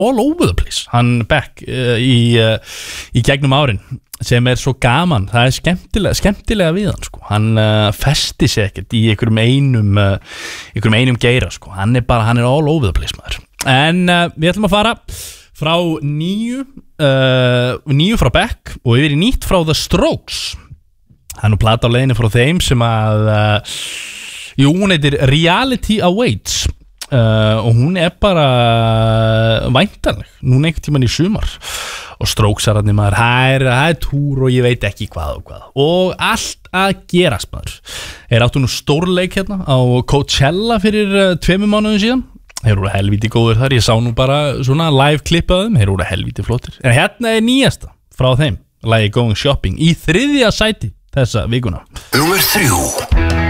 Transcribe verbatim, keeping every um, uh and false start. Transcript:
all over the place hann Beck uh, í, uh, í gegnum árin sem er svo gaman, það er skemmtilega, skemmtilega við hann sko, hann uh, festi sig ekkert í einhverjum einum uh, einhverjum einum geira sko, hann er bara, hann er all over the place maður, en uh, við ætlum að fara frá nýju uh, nýju frá Beck og yfir í nýtt frá The Strokes, það er nú plata á leiðinni frá þeim sem að uh, jú, hún heitir Reality Awaits uh, og hún er bara væntanleg, núna einhvern tímann í sumar og Strokesararnir maður, það er, það er túr og ég veit ekki hvað og hvað og allt að gerast maður er áttu nú stórleik hérna á Coachella fyrir uh, tveimur mánuðum síðan, þeir eru helvíti góður þar, ég sá nú bara svona live klippaðum, þeir eru helvíti flottir, en hérna er nýjasta frá þeim, lagi Going Shopping í þriðja sæti þessa vikuna. Númer þrjú.